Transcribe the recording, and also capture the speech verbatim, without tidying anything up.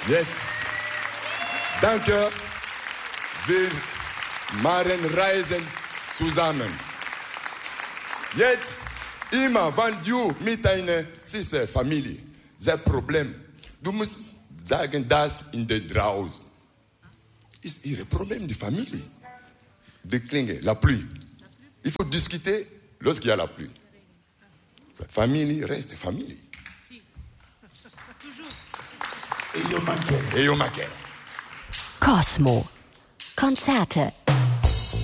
Jetzt, danke, wir machen Reisen zusammen. Jetzt, immer, wenn du mit deiner Sister, Familie, das Problem, du musst sagen, das in der draußen. Ist ihr Problem, die Familie. Die Klinge, la pluie. Il faut discuter lorsqu'il y a la pluie. Famille reste famille. E io mancherò. E io mancherò. Cosmo. Konzerte